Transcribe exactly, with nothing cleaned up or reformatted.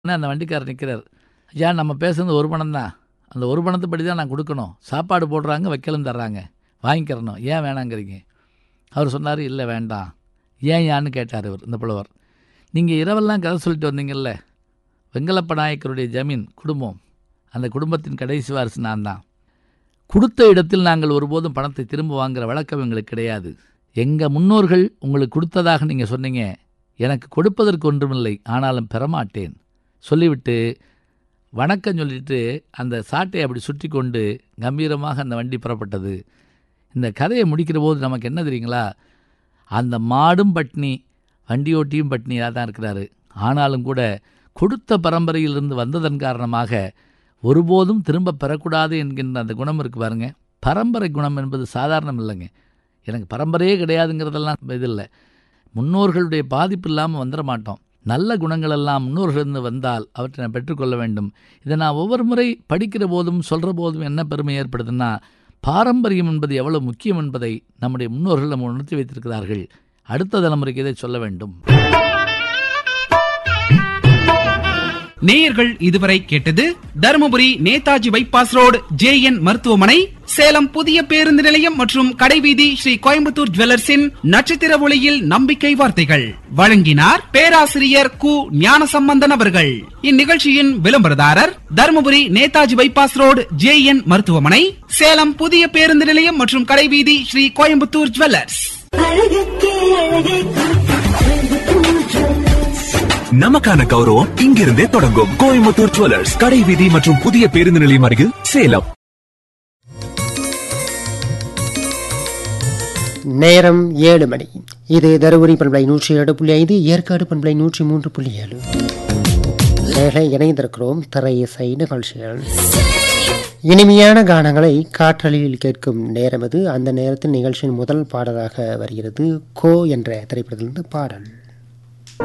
அந்த வண்டிக்காரர் நிற்கிறார். ஐயா, நம்ம பேசுறது ஒரு பணம் தான், அந்த ஒரு பணத்துப்படி தான் நான் கொடுக்கணும். சாப்பாடு போடுறாங்க, வைக்கலும் தர்றாங்க, வாங்கிக்கிறணும், ஏன் வேணாங்கிறீங்க? அவர் சொன்னார், இல்லை வேண்டாம். ஏன் யான்னு கேட்டார் இவர், இந்த புலவர். நீங்கள் இரவெல்லாம் கதை சொல்லிட்டு வந்தீங்கல்ல, வெங்கலப்ப நாயக்கருடைய ஜமீன் குடும்பம், அந்த குடும்பத்தின் கடைசி வாரிசு நான் தான். கொடுத்த இடத்தில் நாங்கள் ஒருபோதும் பணத்தை திரும்ப வாங்குகிற வழக்கம் எங்களுக்கு கிடையாது. எங்கள் முன்னோர்கள் உங்களுக்கு கொடுத்ததாக நீங்கள் சொன்னீங்க, எனக்கு கொடுப்பதற்கு ஒன்றுமில்லை, ஆனாலும் பெறமாட்டேன் சொல்லிவிட்டு வணக்கம் சொல்லிட்டு அந்த சாட்டை அப்படி சுற்றி கொண்டு கம்பீரமாக அந்த வண்டி புறப்பட்டது. இந்த கதையை முடிக்கிற போது நமக்கு என்ன தெரியுங்களா, அந்த மாடும் பட்னி, வண்டியோட்டியும் பட்னியாக தான் இருக்கிறாரு. ஆனாலும் கூட கொடுத்த பரம்பரையிலிருந்து வந்ததன் காரணமாக ஒருபோதும் திரும்ப பெறக்கூடாது என்கின்ற அந்த குணம் இருக்குது பாருங்க. பரம்பரை குணம் என்பது சாதாரணம் இல்லைங்க. எனக்கு பரம்பரையே கிடையாதுங்கிறதெல்லாம் இது இல்லை. முன்னோர்களுடைய பாதிப்பு இல்லாமல் வந்துட மாட்டோம். நல்ல குணங்கள் எல்லாம் முன்னோர்களிருந்து வந்தால் அவற்றை நான் பெற்றுக்கொள்ள வேண்டும். இதை நான் ஒவ்வொரு முறை படிக்கிற போதும் சொல்கிற போதும் என்ன பெருமை ஏற்படுதுன்னா, பாரம்பரியம் என்பது எவ்வளவு முக்கியம் என்பதை நம்முடைய முன்னோர்கள் நம்ம உணர்த்தி வைத்திருக்கிறார்கள். அடுத்த தலைமுறைக்கு இதை சொல்ல வேண்டும். நேயர்கள் இதுவரை கேட்டது Dharmapuri Netaji bypass road J N மருத்துவமனை, சேலம் புதிய பேருந்து நிலையம் மற்றும் கடைவீதி ஸ்ரீ கோயம்புத்தூர் ஜுவல்லர்ஸின் நட்சத்திர ஒளியில் நம்பிக்கை வார்த்தைகள். வழங்கினார் பேராசிரியர் கு ஞானசம்பந்தன் அவர்கள். இந்நிகழ்ச்சியின் விளம்பரதாரர் Dharmapuri Netaji bypass road J N மருத்துவமனை, சேலம் புதிய பேருந்து நிலையம் மற்றும் கடைவீதி ஸ்ரீ கோயம்புத்தூர் ஜுவல்லர்ஸ். நமக்கான கௌரவம் இங்கிருந்தே தொடங்கும். கோயம்புத்தூர் ஜுவல்லர்ஸ், கடைவீதி மற்றும் புதிய பேருந்து நிலையம் அருகில், சேலம். நேரம் ஏழு மணி. இது தருமபுரி பண்பலை நூற்றி ஏழு புள்ளி ஐந்து, ஏற்காடு பண்பலை நூற்றி மூன்று புள்ளி ஏழு. இணைந்திருக்கிறோம் திரை இசை நிகழ்ச்சிகள். இனிமையான கானங்களை காற்றலில் கேட்கும் நேரம் அது. அந்த நேரத்தில் நிகழ்ச்சியின் முதல் பாடலாக வருகிறது கோ என்ற திரைப்படத்திலிருந்து பாடல்.